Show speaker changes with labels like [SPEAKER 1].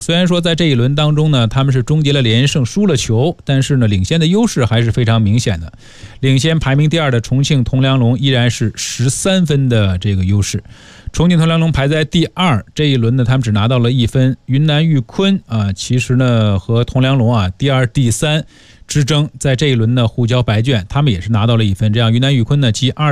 [SPEAKER 1] 虽然说在这一轮当中呢，他们是终结了连胜，输了球，但是呢，领先的优势还是非常明显的。领先排名第2的重庆铜梁龙依然是13分的这个优势。重庆铜梁龙排在第2，这一轮呢，他们只拿到了1分。云南玉坤啊，其实呢和铜梁龙啊第2、第3之争，在这一轮呢互交白卷，他们也是拿到了1分。这样云南玉坤呢积